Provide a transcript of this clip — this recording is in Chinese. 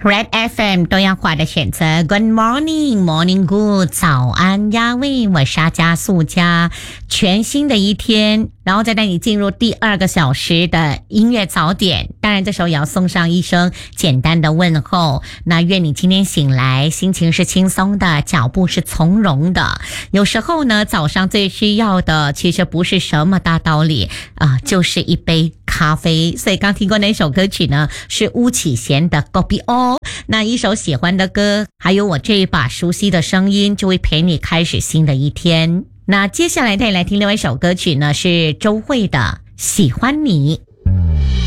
Red FM 多样化的选择 Good morning, morning good 早安呀喂，我是阿加素佳，全新的一天，然后再带你进入第2个小时的音乐早点。当然这时候也要送上一声简单的问候，那愿你今天醒来心情是轻松的，脚步是从容的。有时候呢，早上最需要的其实不是什么大道理就是一杯咖啡。所以刚听过那首歌曲呢，是巫启贤的 Kopi O。那一首喜欢的歌，还有我这一把熟悉的声音，就会陪你开始新的一天。那接下来带你来听另外一首歌曲呢，是周蕙的《喜欢你》。